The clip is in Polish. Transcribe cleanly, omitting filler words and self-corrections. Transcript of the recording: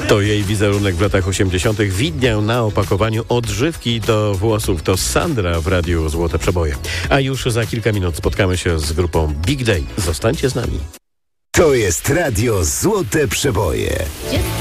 To jej wizerunek w latach 80. widniał na opakowaniu odżywki do włosów. To Sandra w Radiu Złote Przeboje. A już za kilka minut spotkamy się z grupą Big Day. Zostańcie z nami. To jest Radio Złote Przeboje.